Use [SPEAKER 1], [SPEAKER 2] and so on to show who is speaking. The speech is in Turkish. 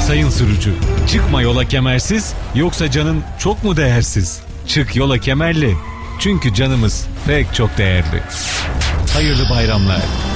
[SPEAKER 1] sayın sürücü. Çıkma yola kemersiz, yoksa canın çok mu değersiz? Çık yola kemerli, çünkü canımız pek çok değerli. Hayırlı bayramlar.